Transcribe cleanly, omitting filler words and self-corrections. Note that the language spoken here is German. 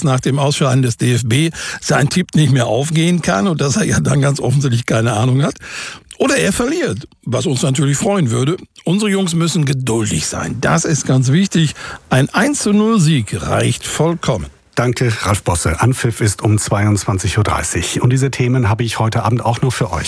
nach dem Ausscheiden des DFB sein Tipp nicht mehr aufgehen kann und dass er ja dann ganz offensichtlich keine Ahnung hat. Oder er verliert, was uns natürlich freuen würde. Unsere Jungs müssen geduldig sein. Das ist ganz wichtig. Ein 1:0-Sieg reicht vollkommen. Danke, Ralf Bosse. Anpfiff ist um 22:30 Uhr. Und diese Themen habe ich heute Abend auch noch für euch.